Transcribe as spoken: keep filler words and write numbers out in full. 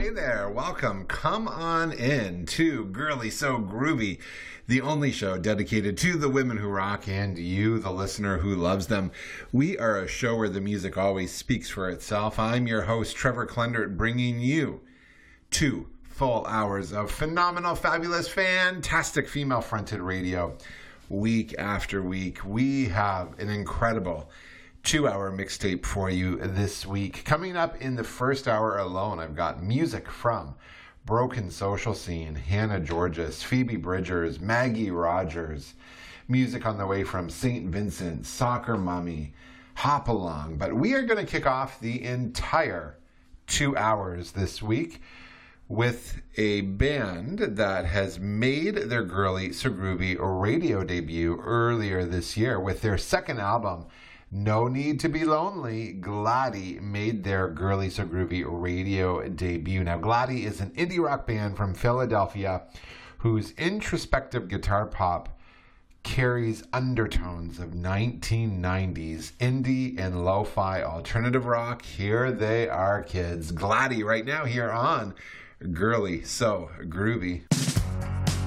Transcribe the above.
Hey there, welcome. Come on in to Girly So Groovy, the only show dedicated to the women who rock and you, the listener who loves them. We are a show where the music always speaks for itself. I'm your host, Trevor Klendert, bringing you two full hours of phenomenal, fabulous, fantastic female-fronted radio week after week. We have an incredible two-hour mixtape for you this week. Coming up in the first hour alone, I've got music from Broken Social Scene, Hannah Georges, Phoebe Bridgers, Maggie Rogers. Music on the way from Saint Vincent, Soccer Mommy, Hop Along. But we are going to kick off the entire two hours this week with a band that has made their Girly So Groovy radio debut earlier this year with their second album, No Need to Be Lonely. Gladdy made their Girly So Groovy radio debut. Now, Gladdy is an indie rock band from Philadelphia whose introspective guitar pop carries undertones of nineteen nineties indie and lo-fi alternative rock. Here they are, kids. Gladdy right now here on Girly So Groovy.